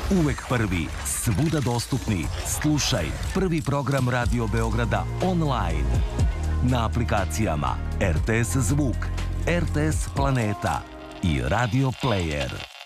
Uvek prvi, svuda dostupni. Slušaj prvi program Radio Beograda online. Na aplikacijama RTS Zvuk, RTS Planeta i Radio Player.